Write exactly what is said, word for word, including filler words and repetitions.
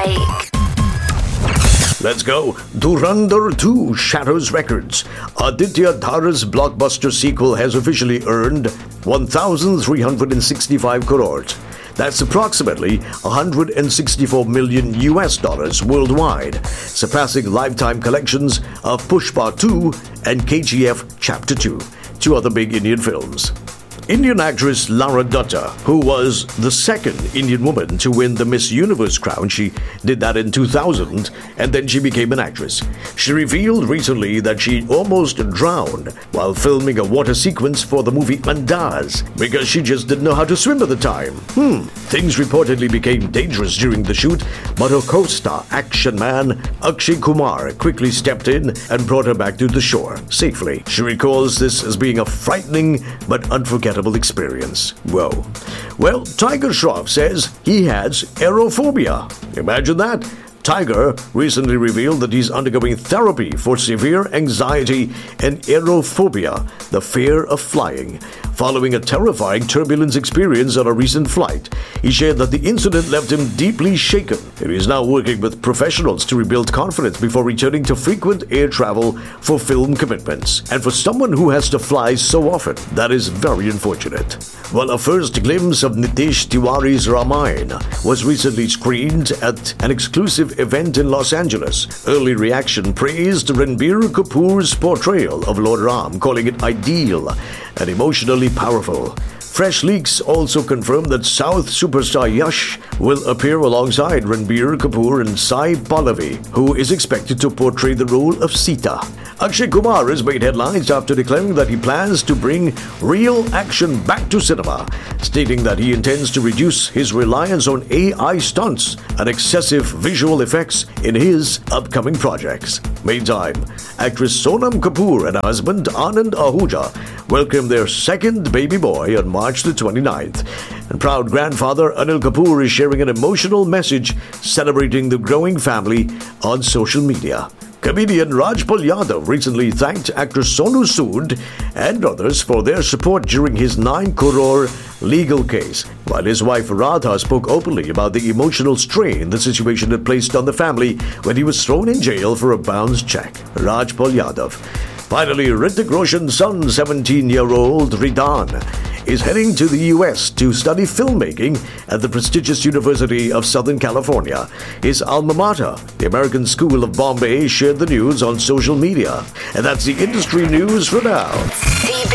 break. Let's go. Dhurandhar two shatters records. Aditya Dhara's blockbuster sequel has officially earned one thousand three hundred sixty-five crores. That's approximately one hundred sixty-four million U S dollars worldwide, surpassing lifetime collections of Pushpa two and K G F Chapter two, two other big Indian films. Indian actress Lara Dutta, who was the second Indian woman to win the Miss Universe crown, she did that in two thousand, and then she became an actress. She revealed recently that she almost drowned while filming a water sequence for the movie Mandaz because she just didn't know how to swim at the time. Hmm, things reportedly became dangerous during the shoot, but her co-star, action man Akshay Kumar, quickly stepped in and brought her back to the shore safely. She recalls this as being a frightening but unforgettable experience. Whoa. Well, Tiger Shroff says he has aerophobia. Imagine that. Tiger recently revealed that he's undergoing therapy for severe anxiety and aerophobia, the fear of flying, following a terrifying turbulence experience on a recent flight. He shared that the incident left him deeply shaken. He is now working with professionals to rebuild confidence before returning to frequent air travel for film commitments. And for someone who has to fly so often, that is very unfortunate. Well, a first glimpse of Nitesh Tiwari's Ramayana was recently screened at an exclusive event in Los Angeles. Early reaction praised Ranbir Kapoor's portrayal of Lord Ram, calling it ideal and emotionally powerful. Fresh leaks also confirm that South superstar Yash will appear alongside Ranbir Kapoor and Sai Pallavi, who is expected to portray the role of Sita. Akshay Kumar has made headlines after declaring that he plans to bring real action back to cinema, stating that he intends to reduce his reliance on A I stunts and excessive visual effects in his upcoming projects. Meantime, actress Sonam Kapoor and her husband Anand Ahuja welcomed their second baby boy on March the twenty-ninth. And proud grandfather Anil Kapoor is sharing an emotional message celebrating the growing family on social media. Comedian Rajpal Yadav recently thanked actress Sonu Sood and others for their support during his nine crore legal case, while his wife Radha spoke openly about the emotional strain the situation had placed on the family when he was thrown in jail for a bounced check. Rajpal Yadav. Finally, Hrithik Roshan's son, seventeen-year-old Ridan, is heading to the U S to study filmmaking at the prestigious University of Southern California. His alma mater, the American School of Bombay, shared the news on social media. And that's the industry news for now.